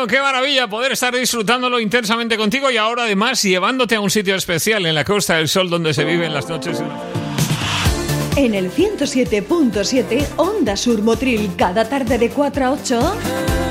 Bueno, qué maravilla poder estar disfrutándolo intensamente contigo y ahora además llevándote a un sitio especial en la Costa del Sol donde se viven las noches. En el 107.7 Onda Sur Motril, cada tarde de 4 a 8...